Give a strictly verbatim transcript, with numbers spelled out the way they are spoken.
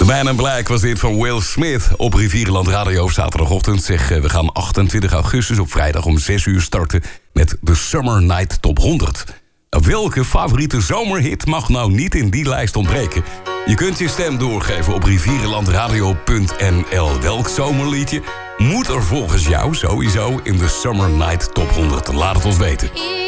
Man in Black was dit van Will Smith op Rivierenland Radio op zaterdagochtend. Zeg, we gaan achtentwintig augustus op vrijdag om zes uur starten met de Summer Night Top honderd. Welke favoriete zomerhit mag nou niet in die lijst ontbreken? Je kunt je stem doorgeven op rivierenlandradio punt n l. Welk zomerliedje moet er volgens jou sowieso in de Summer Night Top honderd? Laat het ons weten.